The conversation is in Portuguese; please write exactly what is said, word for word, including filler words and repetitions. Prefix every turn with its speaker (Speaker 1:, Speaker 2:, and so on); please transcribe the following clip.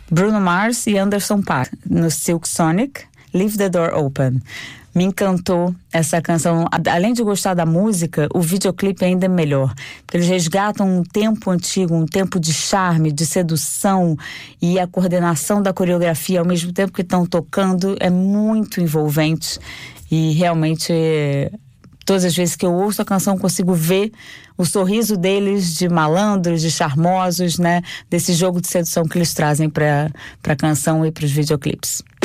Speaker 1: Bruno Mars e Anderson .Paak, no Silk Sonic, Leave the Door Open. Me encantou essa canção. Além de gostar da música, o videoclipe ainda é melhor, porque eles resgatam um tempo antigo, um tempo de charme, de sedução, e a coordenação da coreografia ao mesmo tempo que estão tocando é muito envolvente. E realmente, todas as vezes que eu ouço a canção, consigo ver o sorriso deles de malandros, de charmosos, né? Desse jogo de sedução que eles trazem para a canção e para os videoclipes.